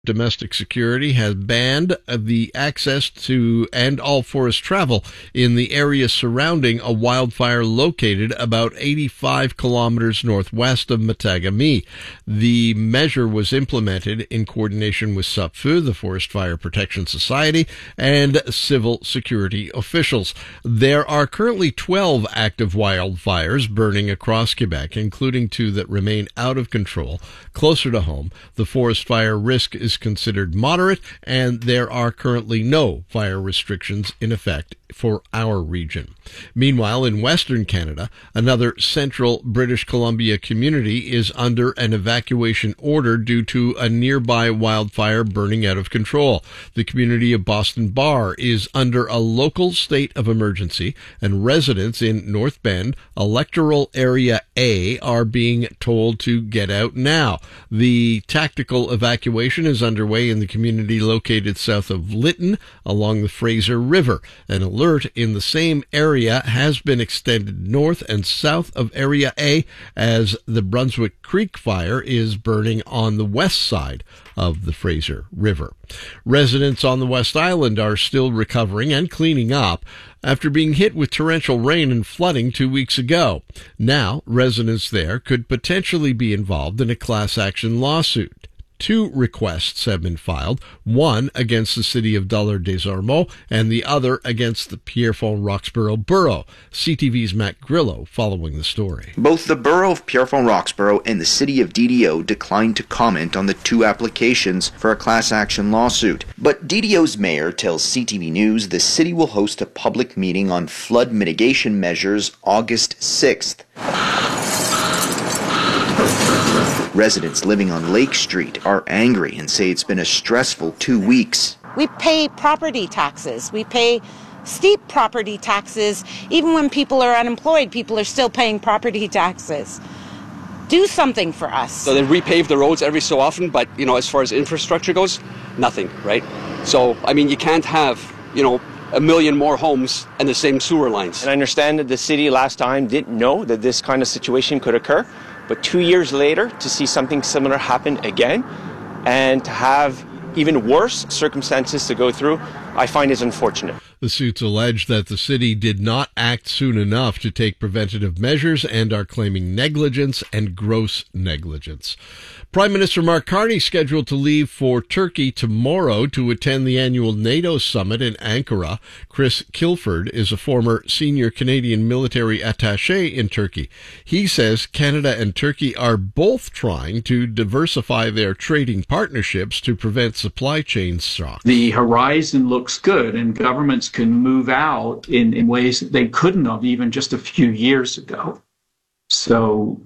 Domestic Security has banned the access to and all forest travel in the area surrounding a wildfire located about 85 kilometers northwest of Matagami. The measure was implemented in coordination with SUPFU, the Forest Fire Protection Society, and civil security officials. There are currently 12 active wildfires burning across Quebec, including 2 that remain out of control closer to home. The forest fire risk is considered moderate, and there are currently no fire restrictions in effect for our region. Meanwhile, in Western Canada, another central British Columbia community is under an evacuation order due to a nearby wildfire burning out of control. The community of Boston Bar is under a local state of emergency, and residents in North Bend, electoral area A, are being told to get out now. The tactical evacuation is underway in the community located south of Lytton along the Fraser River. An alert in the same area has been extended north and south of Area A as the Brunswick Creek fire is burning on the west side of the Fraser River. Residents on the West Island are still recovering and cleaning up after being hit with torrential rain and flooding 2 weeks ago. Now, residents there could potentially be involved in a class action lawsuit. 2 requests have been filed, one against the city of Dollard-des-Ormeaux and the other against the Pierrefonds-Roxborough Borough. CTV's Matt Grillo following the story. Both the Borough of Pierrefonds-Roxborough and the city of DDO declined to comment on the 2 applications for a class action lawsuit. But DDO's mayor tells CTV News the city will host a public meeting on flood mitigation measures August 6th. Residents living on Lake Street are angry and say it's been a stressful 2 weeks. We pay property taxes. We pay steep property taxes. Even when people are unemployed, people are still paying property taxes. Do something for us. So they repave the roads every so often, but, as far as infrastructure goes, nothing, right? So, you can't have, 1 million more homes and the same sewer lines. And I understand that the city last time didn't know that this kind of situation could occur. But 2 years later, to see something similar happen again and to have even worse circumstances to go through, I find is unfortunate. The suits allege that the city did not act soon enough to take preventative measures and are claiming negligence and gross negligence. Prime Minister Mark Carney scheduled to leave for Turkey tomorrow to attend the annual NATO summit in Ankara. Chris Kilford is a former senior Canadian military attaché in Turkey. He says Canada and Turkey are both trying to diversify their trading partnerships to prevent supply chain shocks. The horizon looks good, and governments can move out in ways that they couldn't have even just a few years ago. So,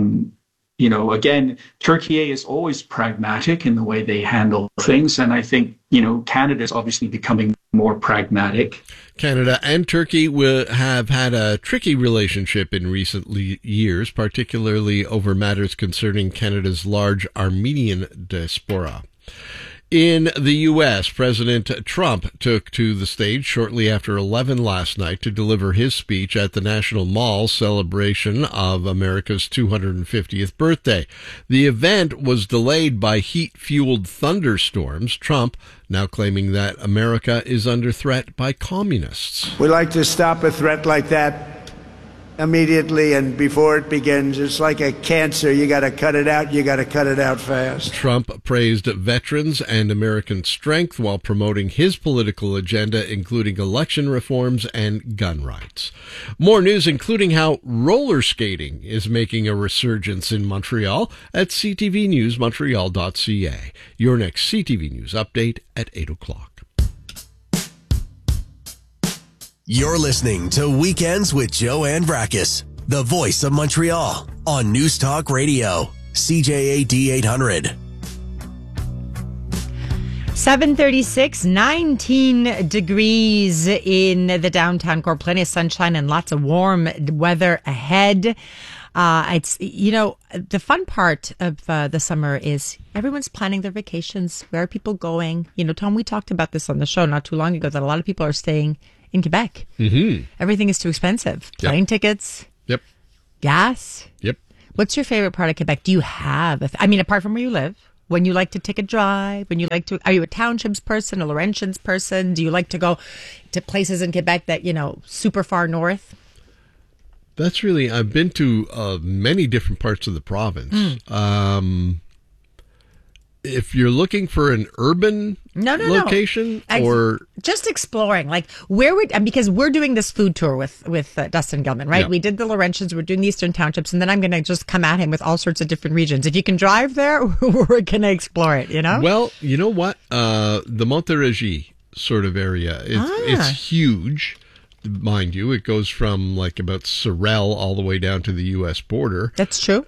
again, Turkey is always pragmatic in the way they handle things, and I think, Canada is obviously becoming more pragmatic. Canada and Turkey have had a tricky relationship in recent years, particularly over matters concerning Canada's large Armenian diaspora. In the U.S., President Trump took to the stage shortly after 11 last night to deliver his speech at the National Mall celebration of America's 250th birthday. The event was delayed by heat-fueled thunderstorms. Trump now claiming that America is under threat by communists. We like to stop a threat like that immediately and before it begins. It's like a cancer. You got to cut it out. You got to cut it out fast. Trump praised veterans and American strength while promoting his political agenda, including election reforms and gun rights. More news, including how roller skating is making a resurgence in Montreal at ctvnewsmontreal.ca. Your next CTV News update at 8 o'clock. You're listening to Weekends with Joanne Brakis, the voice of Montreal, on News Talk Radio, CJAD 800. 7:36, 19 degrees in the downtown core. Plenty of sunshine and lots of warm weather ahead. It's, the fun part of the summer is everyone's planning their vacations. Where are people going? Tom, we talked about this on the show not too long ago, that a lot of people are staying in Quebec. Mm-hmm. Everything is too expensive. Plane tickets. Yep. Gas. Yep. What's your favorite part of Quebec? Do you have, apart from where you live, when you like to take a drive? Are you a townships person, a Laurentians person? Do you like to go to places in Quebec that, super far north? That's really, I've been to many different parts of the province. If you're looking for an urban location or just exploring, because we're doing this food tour with Dustin Gilman, right? Yeah. We did the Laurentians, we're doing the Eastern Townships, and then I'm going to just come at him with all sorts of different regions. If you can drive there, we're going to explore it, Well, you know what? The Montérégie sort of area, it's huge. Mind you, it goes from about Sorel all the way down to the U.S. border. That's true.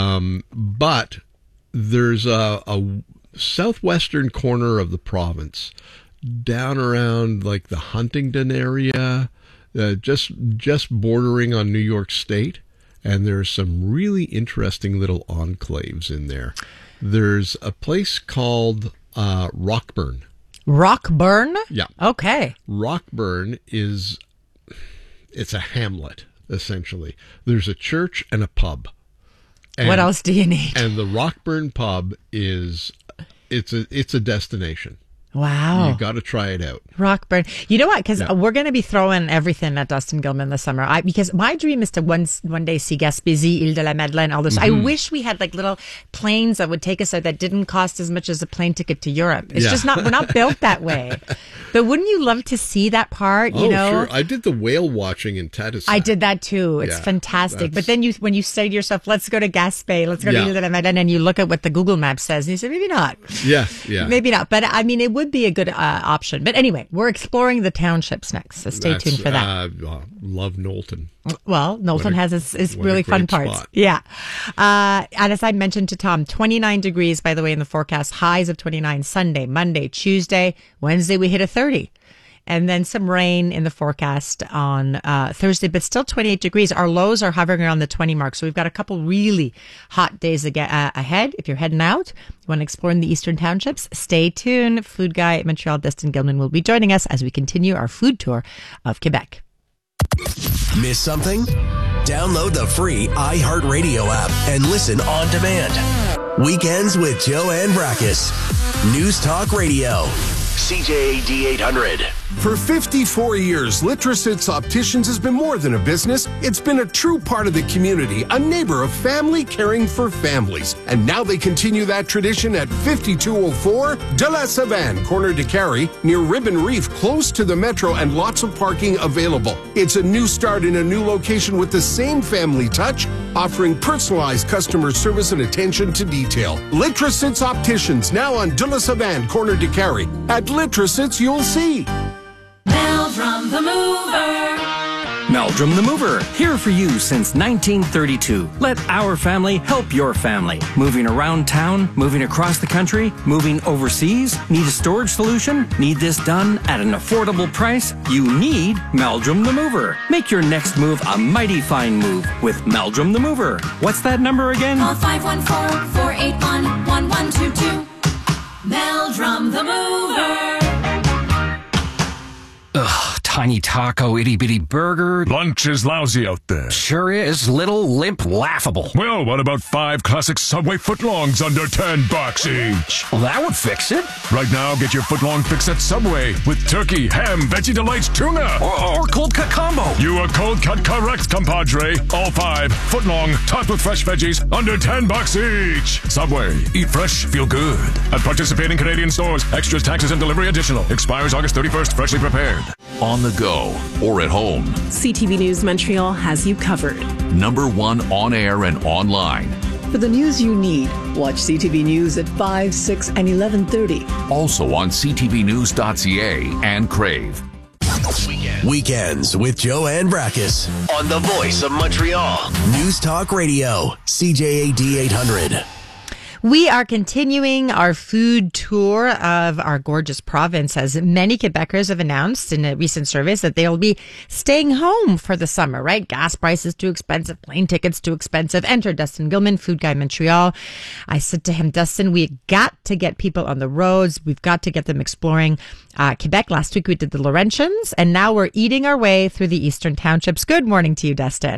But there's a southwestern corner of the province, down around the Huntingdon area, just bordering on New York State, and there's some really interesting little enclaves in there. There's a place called Rockburn. Rockburn? Yeah. Okay. Rockburn it's a hamlet, essentially. There's a church and a pub. What else do you need? And the Rockburn pub it's a destination. Wow. You got to try it out. Rockburn. You know what? Because we're going to be throwing everything at Dustin Gilman this summer. Because my dream is to one day see Gaspésie, Ile de la Madeleine, all this. I wish we had little planes that would take us out that didn't cost as much as a plane ticket to Europe. It's just we're not built that way. But wouldn't you love to see that part? Sure. I did the whale watching in Tadoussac. I did that too. It's fantastic. But then when you say to yourself, let's go to Gaspé, let's go to Ile de la Madeleine, and you look at what the Google map says, and you say, maybe not. Yeah. Maybe not. But I mean, it would be a good option. But anyway, we're exploring the townships next, so stay tuned for that. Love Knowlton. Well, Knowlton has its really fun parts. Spot. Yeah. And as I mentioned to Tom, 29 degrees, by the way, in the forecast. Highs of 29 Sunday, Monday, Tuesday. Wednesday, we hit a 30. And then some rain in the forecast on Thursday, but still 28 degrees. Our lows are hovering around the 20 mark. So we've got a couple really hot days ahead. If you're heading out, you want to explore in the Eastern Townships, stay tuned. Food guy at Montreal, Dustin Gilman, will be joining us as we continue our food tour of Quebec. Miss something? Download the free iHeartRadio app and listen on demand. Weekends with Joanne Brackus. News Talk Radio. CJAD 800. For 54 years, Litrosits Opticians has been more than a business. It's been a true part of the community, a neighbor of family caring for families. And now they continue that tradition at 5204 De La Savane, corner de Carrie, near Ribbon Reef, close to the metro, and lots of parking available. It's a new start in a new location with the same family touch, offering personalized customer service and attention to detail. Litrosits Opticians, now on De La Savane, corner de Carrie. At Litrosits, you'll see. Meldrum the Mover. Meldrum the Mover, here for you since 1932. Let our family help your family. Moving around town, moving across the country, moving overseas. Need a storage solution? Need this done at an affordable price? You need Meldrum the Mover. Make your next move a mighty fine move with Meldrum the Mover. What's that number again? Call 514-481-1122. Meldrum the Mover. Ugh, tiny taco, itty-bitty burger. Lunch is lousy out there. Sure is. Little, limp, laughable. Well, what about 5 classic Subway footlongs under $10 each? Well, that would fix it. Right now, get your footlong fix at Subway with turkey, ham, Veggie Delights, tuna. Or cold cut combo. You are cold cut correct, compadre. All 5 footlong, topped with fresh veggies, under $10 each. Subway. Eat fresh, feel good. At participating Canadian stores. Extras, taxes, and delivery additional. Expires August 31st. Freshly prepared. On the go or at home, CTV News Montreal has you covered. #1 on air and online. For the news you need, watch CTV News at 5, 6, and 11:30. Also on ctvnews.ca and Crave. Weekends with Joanne Brackus on the Voice of Montreal. News Talk Radio, CJAD 800. We are continuing our food tour of our gorgeous province, as many Quebecers have announced in a recent surveys that they'll be staying home for the summer, right? Gas prices too expensive, plane tickets too expensive. Enter Dustin Gilman, food guy Montreal. I said to him, Dustin, we got to get people on the roads. We've got to get them exploring Quebec. Last week we did the Laurentians, and now we're eating our way through the Eastern Townships. Good morning to you, Dustin.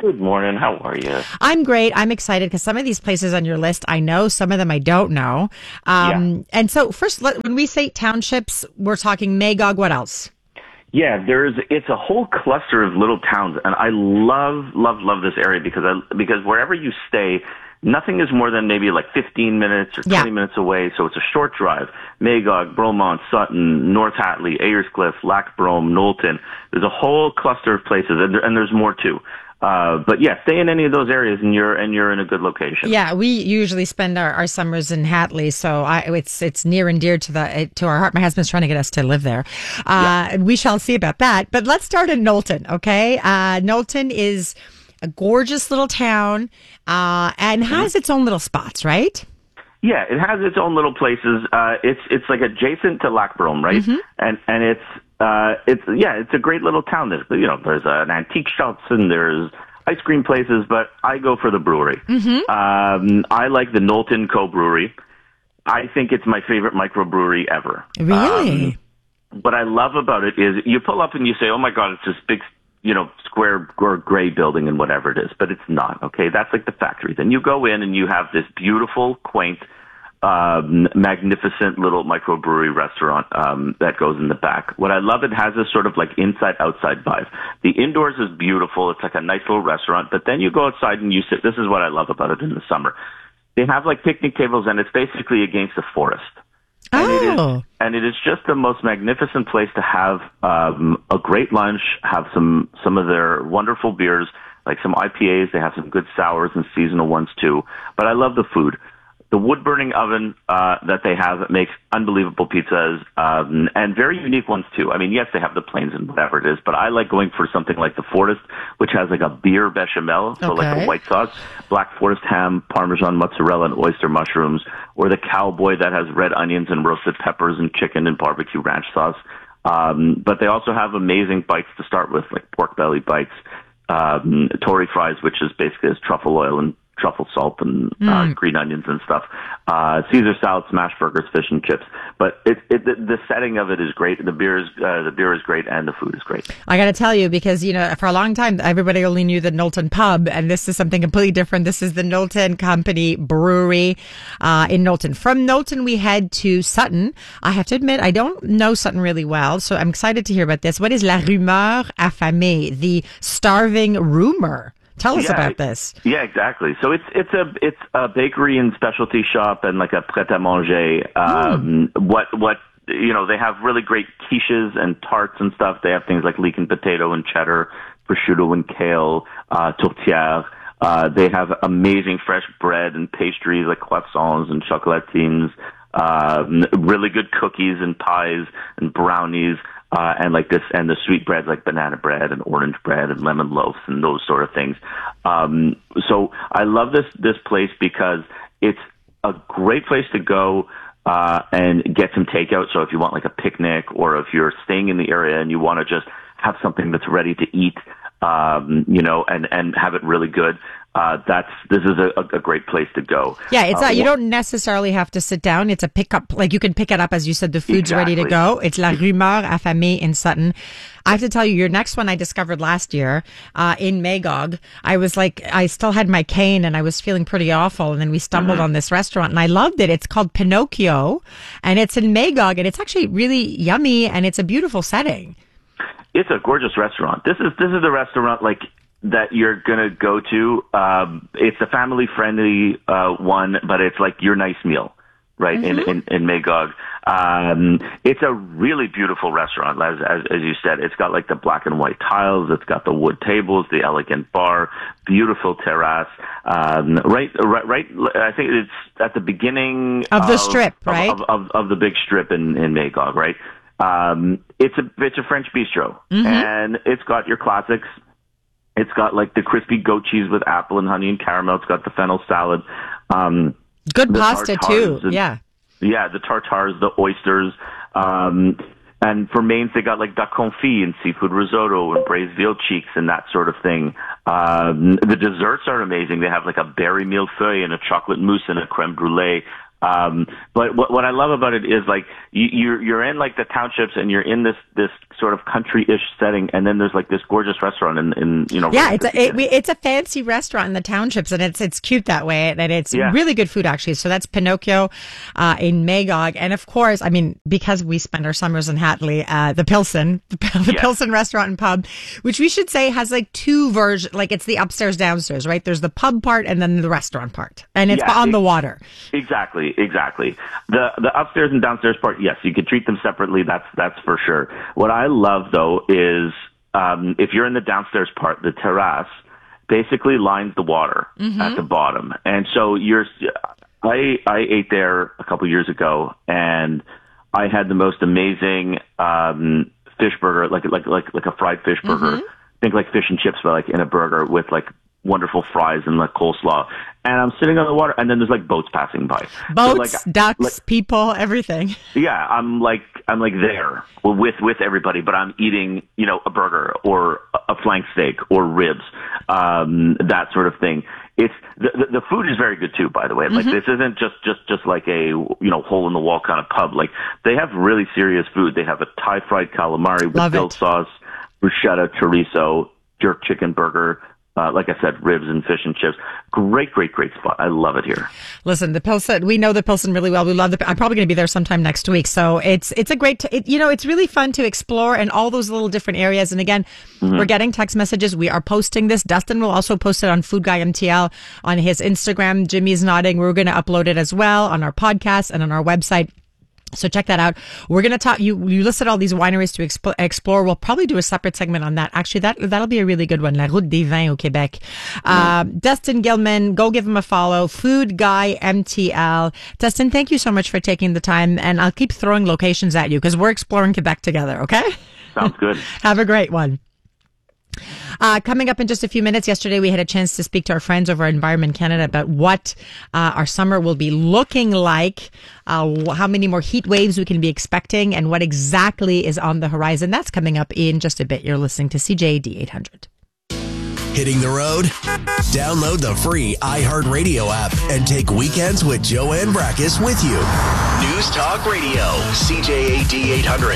Good morning. How are you? I'm great. I'm excited because some of these places on your list I know, some of them I don't know. And so first, when we say townships, we're talking Magog. What else? Yeah, it's a whole cluster of little towns, and I love this area because wherever you stay, nothing is more than maybe like 15 minutes or 20 minutes away, so it's a short drive. Magog, Bromont, Sutton, North Hatley, Ayerscliff, Lac Brome, Knowlton. There's a whole cluster of places, and there's more too. But yeah, stay in any of those areas, and you're in a good location. Yeah, we usually spend our summers in Hatley, so it's near and dear to our heart. My husband's trying to get us to live there. We shall see about that. But let's start in Knowlton, okay? Knowlton is a gorgeous little town and has its own little spots, right? Yeah, it has its own little places. It's like adjacent to Lac Brome, right? And it's a great little town. There's an antique shops and there's ice cream places, but I go for the brewery. I like the Knowlton Co-Brewery. I think it's my favorite microbrewery ever. Really? What I love about it is you pull up and you say, "Oh my God, it's this big, square or gray building and whatever it is," but it's not. Okay, that's like the factory. Then you go in and you have this beautiful, quaint, magnificent little microbrewery restaurant that goes in the back. What I love, it has this sort of like inside-outside vibe. The indoors is beautiful. It's like a nice little restaurant. But then you go outside and you sit. This is what I love about it in the summer. They have like picnic tables, and it's basically against the forest. And it is just the most magnificent place to have a great lunch, have some of their wonderful beers, like some IPAs. They have some good sours and seasonal ones too. But I love the food. The wood-burning oven that they have that makes unbelievable pizzas and very unique ones too. I mean, yes, they have the plains and whatever it is, but I like going for something like the Forest, which has like a beer bechamel, so like a white sauce, black forest ham, Parmesan mozzarella, and oyster mushrooms, or the Cowboy that has red onions and roasted peppers and chicken and barbecue ranch sauce. But they also have amazing bites to start with, like pork belly bites, Tory fries, which is basically truffle oil and truffle salt and green onions and stuff. Caesar salad, smash burgers, fish and chips. But the setting of it is great. The beer is great, and the food is great. I got to tell you, because for a long time everybody only knew the Knowlton pub, and this is something completely different. This is the Knowlton Company Brewery in Knowlton. From Knowlton, we head to Sutton. I have to admit, I don't know Sutton really well, so I'm excited to hear about this. What is La Rumeur Affamée, the starving rumor? Tell us about this. Yeah, exactly. So it's a bakery and specialty shop and like a pret-a-manger. They have really great quiches and tarts and stuff. They have things like leek and potato and cheddar, prosciutto and kale, tourtière. They have amazing fresh bread and pastries like croissants and chocolatines, really good cookies and pies and brownies. And the sweet breads like banana bread and orange bread and lemon loaves and those sort of things. So I love this place because it's a great place to go and get some takeout. So if you want like a picnic, or if you're staying in the area and you want to just have something that's ready to eat, and have it really good. This is a great place to go. Yeah, it's you don't necessarily have to sit down. It's a pickup, like you can pick it up, as you said, the food's ready to go. It's La Rumeur Affamée in Sutton. I have to tell you, your next one I discovered last year in Magog. I was like, I still had my cane and I was feeling pretty awful, and then we stumbled on this restaurant and I loved it. It's called Pinocchio, and it's in Magog, and it's actually really yummy, and it's a beautiful setting. It's a gorgeous restaurant. This is the restaurant that you're gonna go to. It's a family friendly one, but it's like your nice meal, right? In Magog. It's a really beautiful restaurant, as you said. It's got like the black and white tiles. It's got the wood tables, the elegant bar, beautiful terrace. Right. I think it's at the beginning of the strip, right? Of the big strip in Magog, right? It's a French bistro, and it's got your classics. It's got like the crispy goat cheese with apple and honey and caramel. It's got the fennel salad. Good pasta too. Yeah, the tartars, the oysters. And for mains, they got like duck confit and seafood risotto and braised veal cheeks and that sort of thing. The desserts are amazing. They have like a berry millefeuille and a chocolate mousse and a creme brulee. But what I love about it is like you're in like the townships and you're in this sort of country-ish setting, and then there's like this gorgeous restaurant in Yeah, it's a fancy restaurant in the townships, and it's cute that way, and it's really good food actually. So that's Pinocchio in Magog, and of course, I mean, because we spend our summers in Hatley, the Pilsen, Pilsen restaurant and pub, which we should say has like two versions, like it's the upstairs downstairs, right? There's the pub part and then the restaurant part, and it's on the water. Exactly. The upstairs and downstairs part, yes, you could treat them separately. That's for sure. What I love though is if you're in the downstairs part, the terrace basically lines the water at the bottom, and so I ate there a couple years ago, and I had the most amazing fish burger, like a fried fish burger. Think like fish and chips, but like in a burger with like wonderful fries and like coleslaw. And I'm sitting on the water, and then there's like boats passing by. Boats, ducks, people, everything. Yeah, I'm like there with everybody, but I'm eating, a burger or a flank steak or ribs, that sort of thing. It's the food is very good too, by the way. Like this isn't just like a hole in the wall kind of pub. Like they have really serious food. They have a Thai fried calamari with dill sauce, bruschetta, chorizo, jerk chicken burger. Like I said, ribs and fish and chips. Great spot. I love it here. Listen, the Pilsen, we know the Pilsen really well. We love I'm probably going to be there sometime next week. So it's a great, it's really fun to explore in all those little different areas. And again, we're getting text messages. We are posting this. Dustin will also post it on Food Guy MTL on his Instagram. Jimmy's nodding. We're going to upload it as well on our podcast and on our website. So check that out. We're going to talk, you listed all these wineries to explore. We'll probably do a separate segment on that. Actually, that'll be a really good one. La Route des Vins au Québec. Dustin Gilman, go give him a follow. Food Guy MTL. Dustin, thank you so much for taking the time, and I'll keep throwing locations at you because we're exploring Quebec together. Okay? Sounds good. Have a great one. Coming up in just a few minutes, yesterday we had a chance to speak to our friends over at Environment Canada about what our summer will be looking like, how many more heat waves we can be expecting, and what exactly is on the horizon. That's coming up in just a bit. You're listening to CJAD 800. Hitting the road? Download the free iHeartRadio app and take Weekends with Joanne Brackus with you. News Talk Radio, CJAD 800.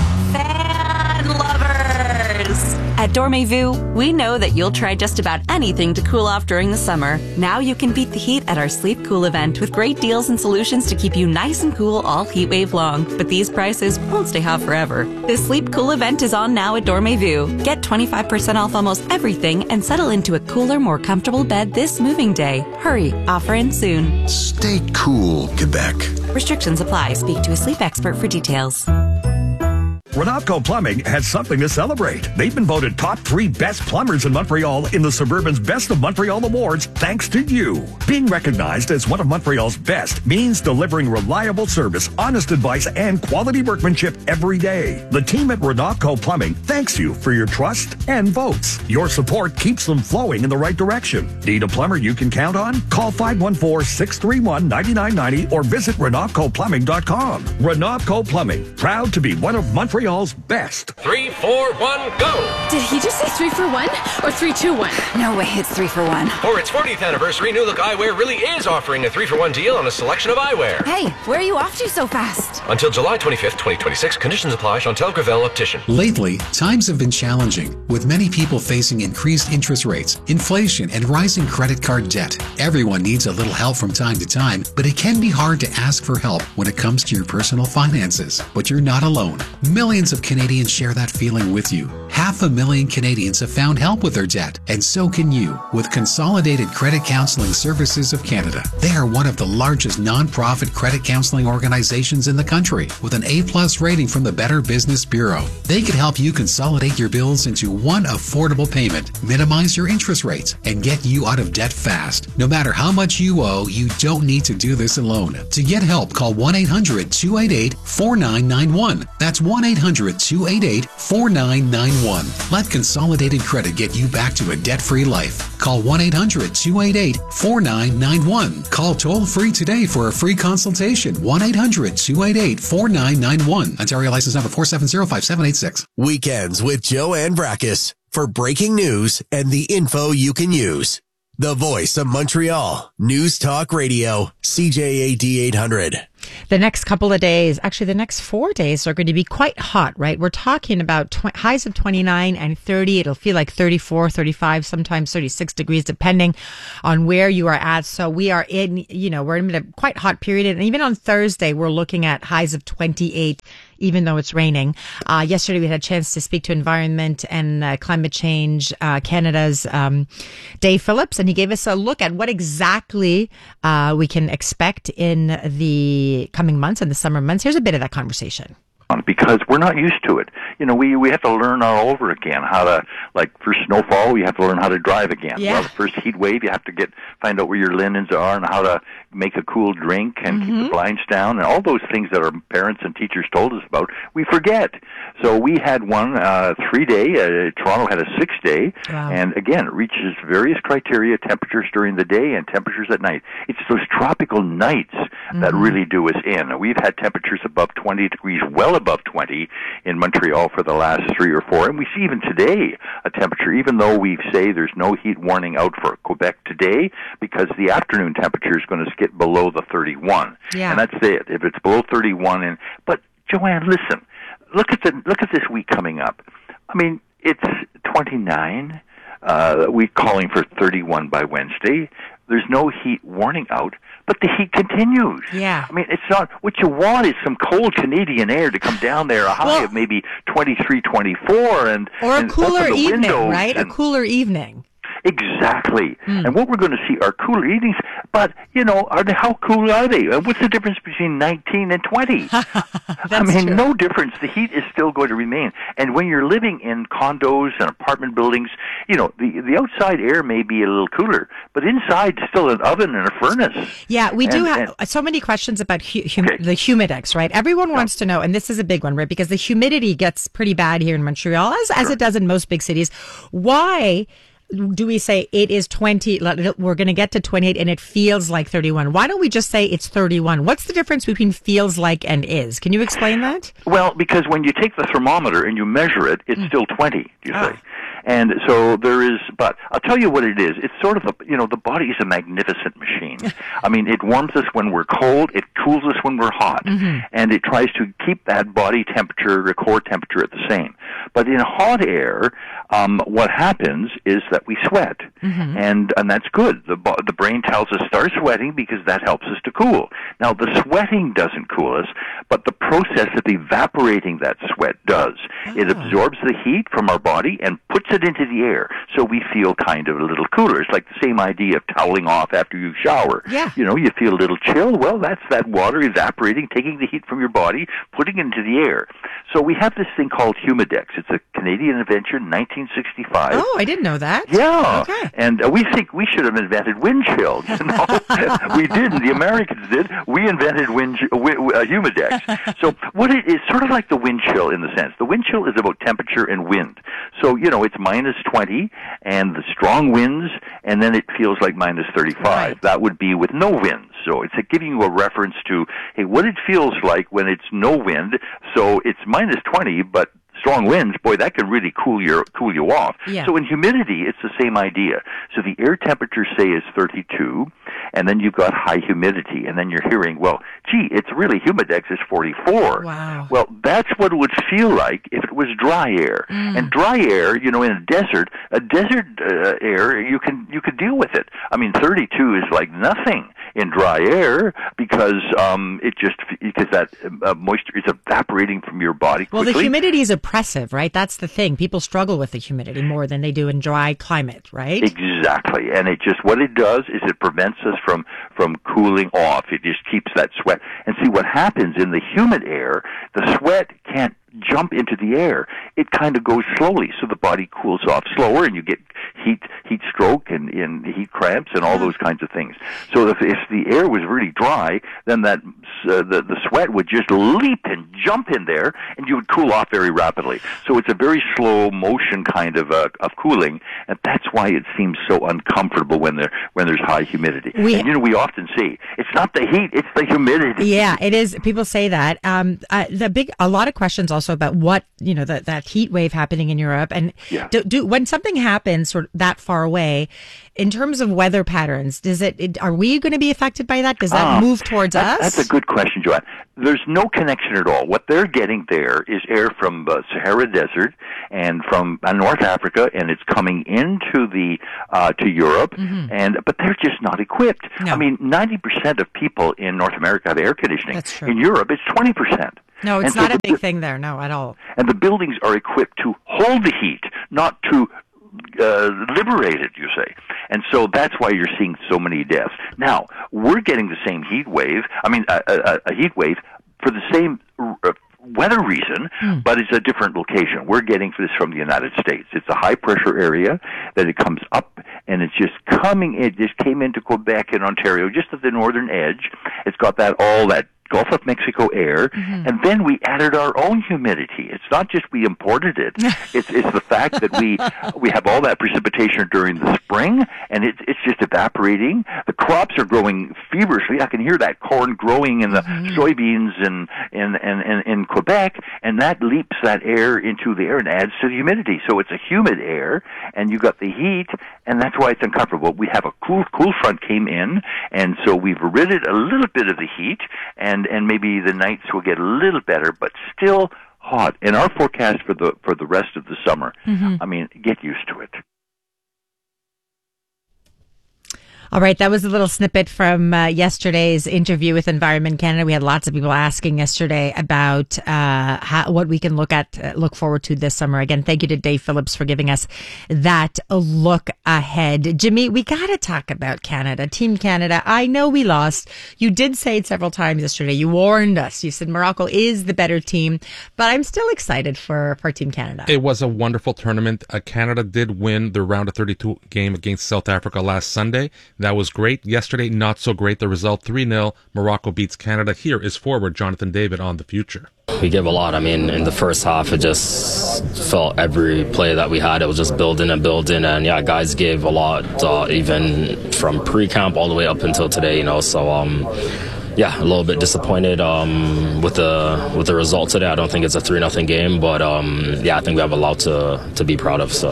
Fan lovers! At Dormez-vous, we know that you'll try just about anything to cool off during the summer. Now you can beat the heat at our Sleep Cool event with great deals and solutions to keep you nice and cool all heat wave long. But these prices won't stay hot forever. The Sleep Cool event is on now at Dormez-vous. Get 25% off almost everything and settle into a cooler, more comfortable bed this moving day. Hurry, offer ends soon. Stay cool, Quebec. Restrictions apply. Speak to a sleep expert for details. Renatco Plumbing has something to celebrate. They've been voted top 3 best plumbers in Montreal in the Suburban's Best of Montreal Awards thanks to you. Being recognized as one of Montreal's best means delivering reliable service, honest advice, and quality workmanship every day. The team at Renatco Plumbing thanks you for your trust and votes. Your support keeps them flowing in the right direction. Need a plumber you can count on? Call 514-631-9990 or visit RenatcoPlumbing.com. Renatco Plumbing, proud to be one of Montreal's best. 3, 4, 1, go! Did he just say 3 for 1 or 3, 2, 1? No way, it's 3 for 1. For its 40th anniversary, New Look Eyewear really is offering a 3 for 1 deal on a selection of eyewear. Hey, where are you off to so fast? Until July 25th, 2026, conditions apply. Chantal Gravel Optician. Lately, times have been challenging, with many people facing increased interest rates, inflation, and rising credit card debt. Everyone needs a little help from time to time, but it can be hard to ask for help when it comes to your personal finances. But you're not alone. Millions of Canadians share that feeling with you. 500,000 Canadians have found help with their debt, and so can you with Consolidated Credit Counseling Services of Canada. They are one of the largest non-profit credit counseling organizations in the country with an A+ rating from the Better Business Bureau. They could help you consolidate your bills into one affordable payment, minimize your interest rates, and get you out of debt fast. No matter how much you owe, you don't need to do this alone. To get help, call 1-800-288-4991. That's 1-800-288-4991. Let Consolidated Credit get you back to a debt-free life. Call 1-800-288-4991. Call toll-free today for a free consultation. 1-800-288-4991. Ontario license number 4705786. Weekends with Joanne Brackus for breaking news and the info you can use. the voice of Montreal. News Talk Radio, CJAD 800. The next couple of days, actually the next 4 days are going to be quite hot, right? We're talking about highs of 29 and 30. It'll feel like 34, 35, sometimes 36 degrees, depending on where you are at. So we are we're in a quite hot period. And even on Thursday, we're looking at highs of 28, even though it's raining. Yesterday, we had a chance to speak to Environment and Climate Change Canada's Dave Phillips, and he gave us a look at what exactly we can expect in the coming months and the summer months. Here's a bit of that conversation. Because we're not used to it. We have to learn all over again how to, like for snowfall, we have to learn how to drive again. Yeah. Well, the first heat wave, you have to find out where your linens are and how to make a cool drink and keep the blinds down and all those things that our parents and teachers told us about, we forget. So we had one 3-day, Toronto had a 6-day, and again, it reaches various criteria, temperatures during the day and temperatures at night. It's those tropical nights that really do us in. We've had temperatures above 20 degrees, well above 20 in Montreal for the last 3 or 4, and we see even today a temperature, even though we say there's no heat warning out for Quebec today, because the afternoon temperature is going to skip below the 31, and that's it. If it's below 31, but Joanne, listen, look at this week coming up. I mean, it's 29. We're calling for 31 by Wednesday. There's no heat warning out, but the heat continues. Yeah. I mean, it's not, what you want is some cold Canadian air to come down there, a high of maybe 23, 24, or a cooler evening, right? A cooler evening. Exactly. And what we're going to see are cooler evenings, but, how cool are they? What's the difference between 19 and 20? I mean, true. No difference. The heat is still going to remain. And when you're living in condos and apartment buildings, the outside air may be a little cooler, but inside is still an oven and a furnace. Yeah, we do have so many questions about the Humidex, right? Everyone wants to know, and this is a big one, right? Because the humidity gets pretty bad here in Montreal, as it does in most big cities. Why do we say it is 20, we're going to get to 28 and it feels like 31? Why don't we just say it's 31? What's the difference between feels like and is? Can you explain that? Well, because when you take the thermometer and you measure it, it's still 20, you say. And so there is, but I'll tell you what it is. It's sort of the body is a magnificent machine. I mean, it warms us when we're cold, it cools us when we're hot, and it tries to keep that body temperature, the core temperature at the same. But in hot air, what happens is that we sweat, and that's good. The brain tells us start sweating because that helps us to cool. Now, the sweating doesn't cool us, but the process of evaporating that sweat does. It absorbs the heat from our body and puts it into the air, so we feel kind of a little cooler. It's like the same idea of toweling off after you shower. Yeah. You feel a little chill. Well, that's that water evaporating, taking the heat from your body, putting it into the air. So we have this thing called Humidex. It's a Canadian invention, 1965. Oh, I didn't know that. Yeah. Okay. And we think we should have invented wind chill. We didn't. The Americans did. We invented Humidex. So what it is, sort of like the wind chill in the sense. The wind chill is about temperature and wind. So, it's minus 20 and the strong winds, and then it feels like minus 35. Right. That would be with no winds. So it's giving you a reference to, hey, what it feels like when it's no wind. So it's minus 20, but strong winds, boy, that can really cool you off. Yeah. So in humidity, it's the same idea. So the air temperature, say, is 32, and then you've got high humidity, and then you're hearing, well, gee, it's really Humidex is 44. Wow. Well, that's what it would feel like if it was dry air. And dry air, in a desert air, you could deal with it. I mean, 32 is like nothing in dry air because that moisture is evaporating from your body quickly. Well, the humidity is oppressive, right? That's the thing. People struggle with the humidity more than they do in dry climate, right? Exactly. And what it does is it prevents us from cooling off. It just keeps that sweat. And see what happens in the humid air, the sweat can't jump into the air. It kind of goes slowly, so the body cools off slower, and you get heat stroke and heat cramps and all those kinds of things. So if the air was really dry, then that the sweat would just leap and jump in there, and you would cool off very rapidly. So it's a very slow motion kind of cooling, and that's why it seems so uncomfortable when there's high humidity. We often see it's not the heat, it's the humidity. Yeah, it is. People say that. A lot of questions also about what that heat wave happening in Europe, and when something happens sort of that far far away. In terms of weather patterns, are we going to be affected by that? Does that move towards us? That's a good question, Joanne. There's no connection at all. What they're getting there is air from Sahara Desert and from North Africa, and it's coming into to Europe. But they're just not equipped. No. I mean, 90% of people in North America have air conditioning. That's true. In Europe, it's 20%. No, it's not a big thing there. No, at all. And the buildings are equipped to hold the heat, not to liberate it, you say. And so that's why you're seeing so many deaths. Now, we're getting the same heat wave, a heat wave for the same weather reason, but it's a different location. We're getting this from the United States. It's a high-pressure area that it comes up, and it's just it just came into Quebec and Ontario, just at the northern edge. It's got all that Gulf of Mexico air, and then we added our own humidity. It's not just we imported it. It's the fact that we have all that precipitation during the spring, and it's just evaporating. The crops are growing feverishly. I can hear that corn growing in the soybeans in Quebec, and that leaps that air into the air and adds to the humidity. So it's a humid air, and you got the heat, and that's why it's uncomfortable. We have a cool front came in, and so we've rid it a little bit of the heat, and maybe the nights will get a little better, but still hot. In our forecast for the rest of the summer, I mean, get used to it. All right, that was a little snippet from yesterday's interview with Environment Canada. We had lots of people asking yesterday about what we can look forward to this summer. Again, thank you to Dave Phillips for giving us that look ahead. Jimmy, we got to talk about Canada, Team Canada. I know we lost. You did say it several times yesterday. You warned us. You said Morocco is the better team, but I'm still excited for Team Canada. It was a wonderful tournament. Canada did win the round of 32 game against South Africa last Sunday. That was great. Yesterday, not so great. The result 3-0. Morocco beats Canada. Here is forward Jonathan David on the future. We give a lot. I mean, in the first half, it just felt every play that we had, it was just building. And yeah, guys gave a lot, even from pre-camp all the way up until today, So, yeah, a little bit disappointed with the result today. I don't think it's a 3-0 game, but yeah, I think we have a lot to be proud of.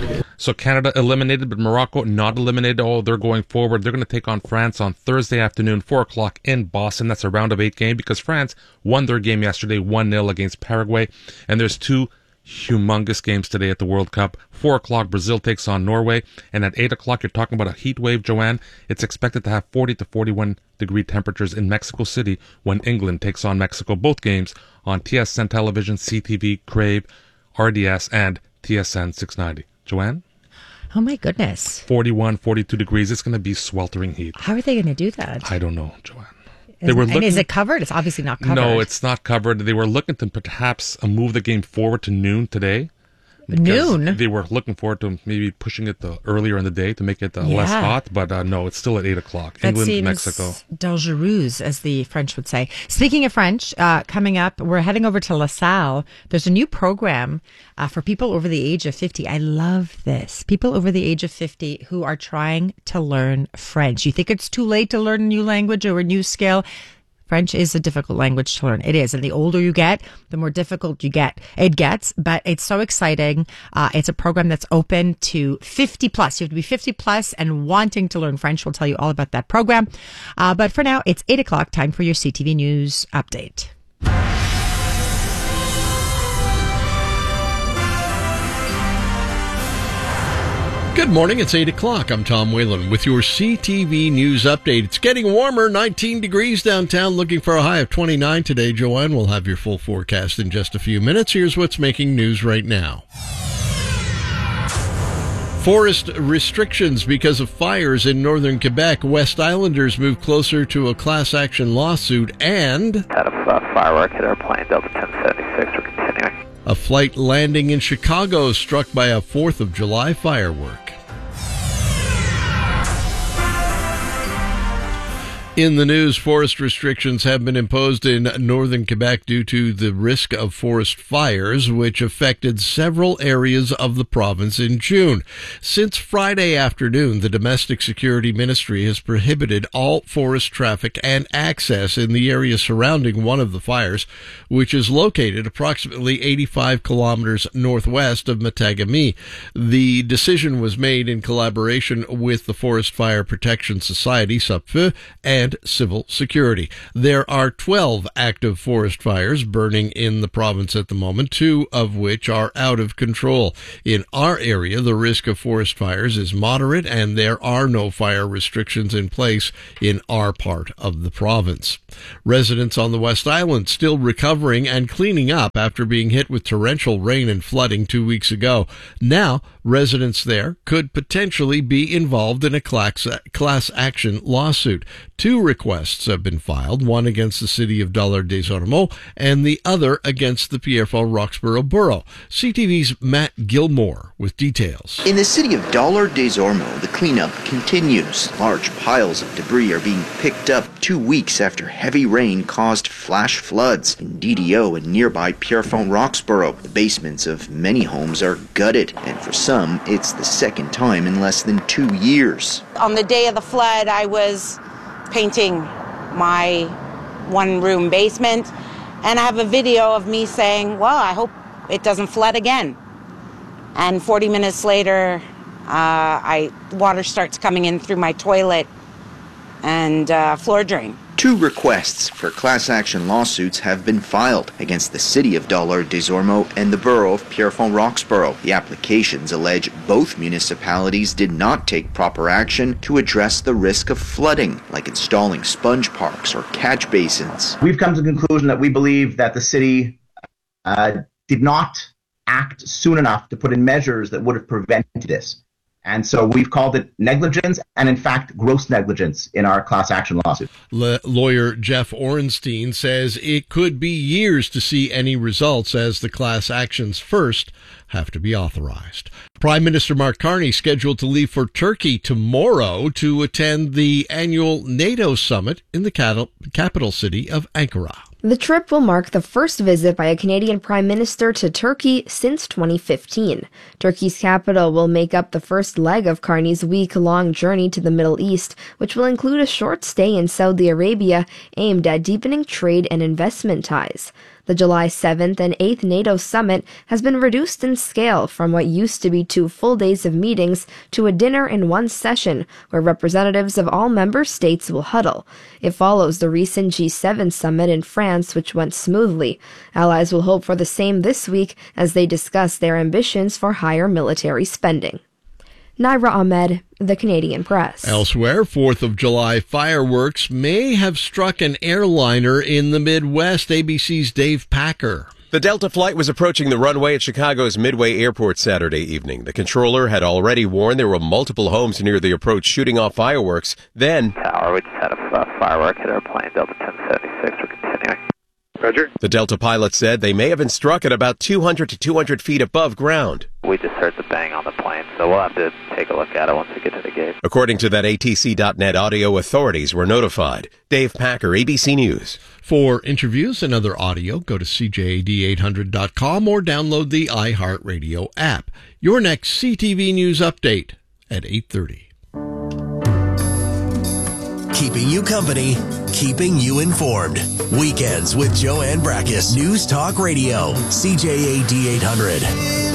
So Canada eliminated, but Morocco not eliminated. Oh, they're going forward. They're going to take on France on Thursday afternoon, 4 o'clock in Boston. That's a round of 8 game because France won their game yesterday, 1-0 against Paraguay. And there's 2 humongous games today at the World Cup. 4 o'clock, Brazil takes on Norway. And at 8 o'clock, you're talking about a heat wave, Joanne. It's expected to have 40 to 41 degree temperatures in Mexico City when England takes on Mexico. Both games on TSN Television, CTV, Crave, RDS, and TSN 690. Joanne? Oh, my goodness. 41, 42 degrees. It's going to be sweltering heat. How are they going to do that? I don't know, Joanne. Is it covered? It's obviously not covered. No, it's not covered. They were looking to perhaps move the game forward to noon today. Noon? They were looking forward to maybe pushing it earlier in the day to make it less hot, but no, it's still at 8 o'clock. That England, seems Mexico. dangereux, as the French would say. Speaking of French, coming up, we're heading over to La Salle. There's a new program for people over the age of 50. I love this. People over the age of 50 who are trying to learn French. You think it's too late to learn a new language or a new skill? French is a difficult language to learn. It is. And the older you get, the more difficult it gets. But it's so exciting. It's a program that's open to 50 plus. You have to be 50 plus and wanting to learn French. We'll tell you all about that program. But for now, it's 8 o'clock. Time for your CTV News update. Good morning, it's 8 o'clock. I'm Tom Whalen with your CTV News Update. It's getting warmer, 19 degrees downtown, looking for a high of 29 today. Joanne will have your full forecast in just a few minutes. Here's what's making news right now. Forest restrictions because of fires in northern Quebec. West Islanders move closer to a class action lawsuit and... Had a firework hit our plane, Delta 1076, we're continuing. A flight landing in Chicago struck by a 4th of July firework. In the news, forest restrictions have been imposed in northern Quebec due to the risk of forest fires, which affected several areas of the province in June. Since Friday afternoon, the Domestic Security Ministry has prohibited all forest traffic and access in the area surrounding one of the fires, which is located approximately 85 kilometers northwest of Matagami. The decision was made in collaboration with the Forest Fire Protection Society, SUPFE, and civil security. There are 12 active forest fires burning in the province at the moment, 2 of which are out of control. In our area, the risk of forest fires is moderate, and there are no fire restrictions in place in our part of the province. Residents on the West Island still recovering and cleaning up after being hit with torrential rain and flooding 2 weeks ago. Now, residents there could potentially be involved in a class action lawsuit. 2 requests have been filed, one against the city of Dollard-des-Ormeaux and the other against the Pierrefonds-Roxborough Borough. CTV's Matt Gilmore with details. In the city of Dollard-des-Ormeaux, the cleanup continues. Large piles of debris are being picked up 2 weeks after heavy rain caused flash floods in DDO and nearby Pierrefonds-Roxborough. The basements of many homes are gutted, and for some, it's the second time in less than 2 years. On the day of the flood, I was painting my one-room basement, and I have a video of me saying, well, I hope it doesn't flood again. And 40 minutes later, water starts coming in through my toilet and floor drain. 2 requests for class action lawsuits have been filed against the city of Dollard-des-Ormeaux and the borough of Pierrefonds-Roxborough. The applications allege both municipalities did not take proper action to address the risk of flooding, like installing sponge parks or catch basins. We've come to the conclusion that we believe that the city did not act soon enough to put in measures that would have prevented this. And so we've called it negligence and, in fact, gross negligence in our class action lawsuit. Lawyer Jeff Orenstein says it could be years to see any results as the class actions first have to be authorized. Prime Minister Mark Carney scheduled to leave for Turkey tomorrow to attend the annual NATO summit in the capital city of Ankara. The trip will mark the first visit by a Canadian Prime Minister to Turkey since 2015. Turkey's capital will make up the first leg of Carney's week-long journey to the Middle East, which will include a short stay in Saudi Arabia aimed at deepening trade and investment ties. The July 7th and 8th NATO summit has been reduced in scale from what used to be 2 full days of meetings to a dinner in one session where representatives of all member states will huddle. It follows the recent G7 summit in France, which went smoothly. Allies will hope for the same this week as they discuss their ambitions for higher military spending. Naira Ahmed, The Canadian Press. Elsewhere, 4th of July fireworks may have struck an airliner in the Midwest. ABC's Dave Packer. The Delta flight was approaching the runway at Chicago's Midway Airport Saturday evening. The controller had already warned there were multiple homes near the approach shooting off fireworks. Then, Tower, we just had a firework hit our plane, Delta 1076. We're continuing. Roger. The Delta pilot said they may have been struck at about 200 to 200 feet above ground. We just heard the bang on the plane, so we'll have to take a look at it once we get to the gate. According to that ATC.net audio, authorities were notified. Dave Packer, ABC News. For interviews and other audio, go to CJAD800.com or download the iHeartRadio app. Your next CTV News update at 8:30. Keeping you company, keeping you informed. Weekends with Joanne Brakis. News Talk Radio, CJAD 800.